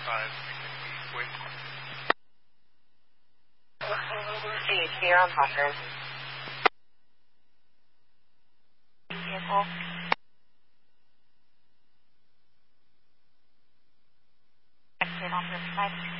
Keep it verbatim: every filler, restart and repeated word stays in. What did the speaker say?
five, wait. C H P on Hawker. Vehicle. Exit on this side.